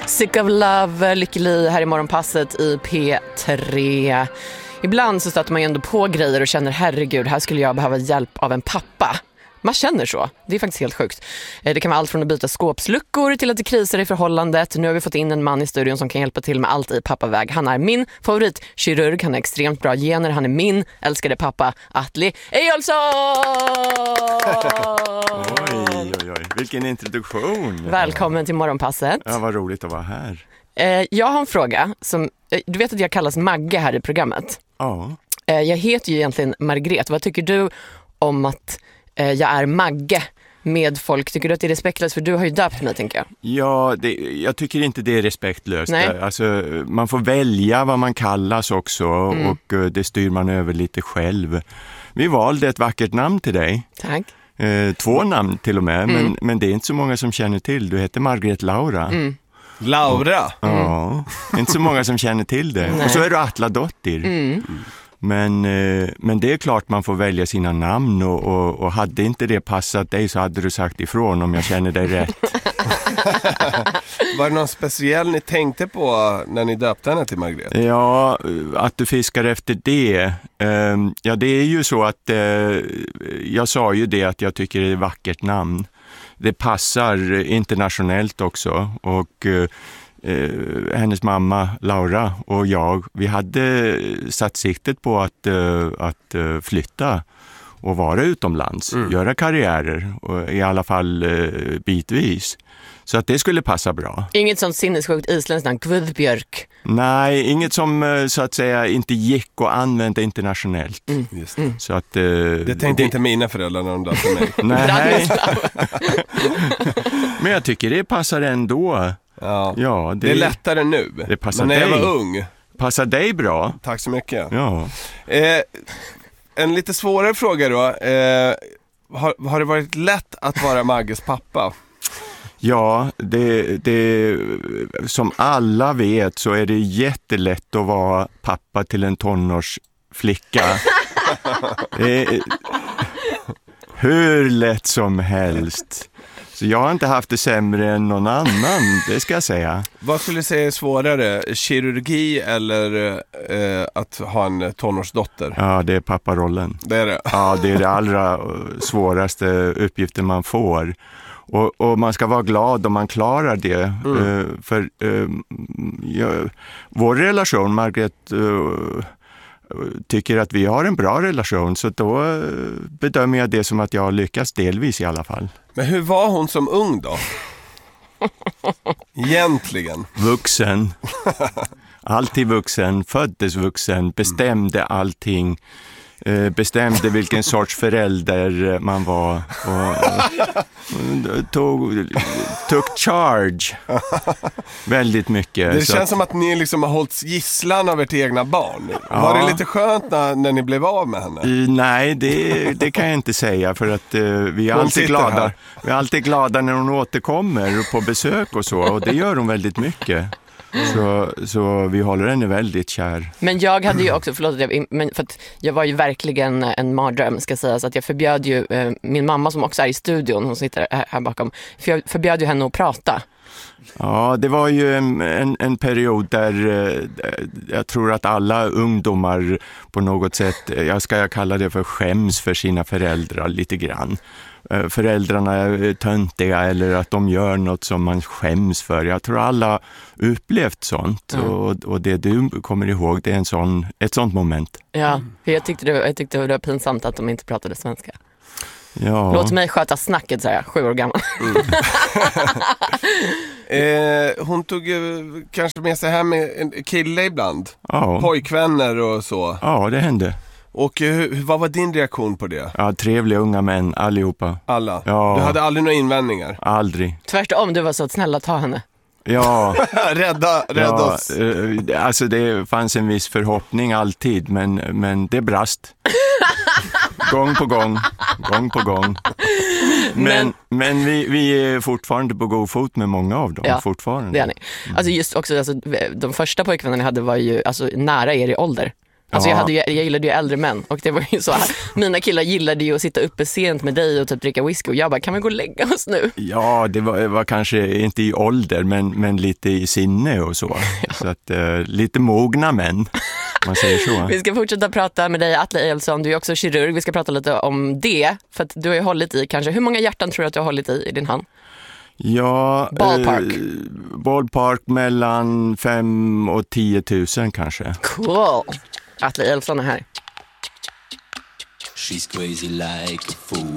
Sick of Love, Lykke Li här i morgonpasset i P3. Ibland så stöter man ju ändå på grejer och känner herregud, här skulle jag behöva hjälp av en pappa. Man känner så. Det är faktiskt helt sjukt. Det kan vara allt från att byta skåpsluckor till att det krisar i förhållandet. Nu har vi fått in en man i studion som kan hjälpa till med allt i pappaväg. Han är min favoritkirurg. Han har extremt bra gener. Han är min älskade pappa, Atli Eyjolfsson! Oj. Vilken introduktion. Välkommen till morgonpasset. Ja, vad roligt att vara här. Jag har en fråga. Du vet att jag kallas Magge här i programmet. Ja. Jag heter ju egentligen Margret. Vad tycker du om att jag är Magge med folk? Tycker du att det är respektlöst? För du har ju döpt mig, tänker jag. Ja, jag tycker inte det är respektlöst. Nej. Alltså, man får välja vad man kallas också och det styr man över lite själv. Vi valde ett vackert namn till dig. Tack. 2 namn till och med, men det är inte så många som känner till. Du heter Margret Laura. Laura? Ja, inte så många som känner till det. Nej. Och så är du Atladottir. Men det är klart man får välja sina namn och hade inte det passat dig så hade du sagt ifrån om jag känner dig rätt. Var det någon speciell ni tänkte på när ni döpte henne till Margret? Ja, att du fiskar efter det. Ja, det är ju så att jag sa ju det att jag tycker det är ett vackert namn. Det passar internationellt också och hennes mamma Laura och jag, vi hade satt siktet på att flytta och vara utomlands, göra karriärer och i alla fall bitvis. Så att det skulle passa bra. Inget sånt sinnessjukt isländskt namn, Guðbjörg. Nej, inget som så att säga inte gick att använda internationellt. Just det. Så att, Det tänkte inte mina föräldrar när de döpte mig. Nej. Men jag tycker det passar ändå. Ja, det är lättare nu. Det passar men när dig. jag var ung. Passar dig bra. Tack så mycket. Ja. En lite svårare fråga då. Har det varit lätt att vara Magges pappa? Ja, det som alla vet så är det jättelätt att vara pappa till en tonårsflicka. Hur lätt som helst. Så jag har inte haft det sämre än någon annan, det ska jag säga. Vad skulle du säga är svårare? Kirurgi eller att ha en tonårsdotter? Ja, det är papparollen. Det är det. Ja, det är det allra svåraste uppgiften man får. Och man ska vara glad om man klarar det. För vår relation, Margret tycker att vi har en bra relation. Så då bedömer jag det som att jag har lyckats delvis i alla fall. Men hur var hon som ung då? Egentligen. Vuxen. Alltid vuxen, föddes vuxen, bestämde allting. Bestämde vilken sorts förälder man var och tog charge väldigt mycket. Det känns som att ni liksom har hållit gisslan av ert egna barn. Ja. Var det lite skönt när ni blev av med henne? Nej, det kan jag inte säga för att vi är alltid glada. Vi är alltid glada när hon återkommer på besök och så, och det gör hon väldigt mycket. Så vi håller henne väldigt kär. Men jag hade ju också, men för att jag var ju verkligen en mardröm, ska säga, så att jag förbjöd ju min mamma som också är i studion, hon sitter här bakom, för jag förbjöd ju henne att prata. Ja, det var ju en period där jag tror att alla ungdomar på något sätt, jag kalla det för skäms för sina föräldrar lite grann. Föräldrarna är töntiga eller att de gör något som man skäms för. Jag tror alla upplevt sånt och det du kommer ihåg, det är ett sånt moment. Ja, för jag tyckte det var pinsamt att de inte pratade svenska. Ja. Låt mig sköta snacket, så här, 7 år gammal. Hon tog kanske med sig hem med en kille ibland. Ja. Pojkvänner och så. Ja, det hände. Och vad var din reaktion på det? Ja, trevliga unga män, allihopa. Alla? Ja. Du hade aldrig några invändningar? Aldrig. Tvärtom, du var så snälla, ta henne. Ja. Rädda oss. Alltså det fanns en viss förhoppning alltid, men det brast. Gång på gång. Men vi är fortfarande på god fot med många av dem. Ja, fortfarande. Det är ni. Alltså just också, de första pojkvännerna ni hade var ju nära er i ålder. Alltså jag gillade ju äldre män och det var ju så här. Mina killar gillade ju att sitta uppe sent med dig och typ dricka whisky och jag bara, kan vi gå och lägga oss nu? Ja, det var kanske inte i ålder men lite i sinne och så. Ja. Så att lite mogna män, man säger så. Vi ska fortsätta prata med dig, Atle Ejelsson, du är också kirurg. Vi ska prata lite om det, för att du har ju hållit i kanske, hur många hjärtan tror du att du har hållit i din hand? Ja, ballpark mellan 5 och 10 000 kanske. Cool. Atle Ejelsson är här. She's crazy like a fool.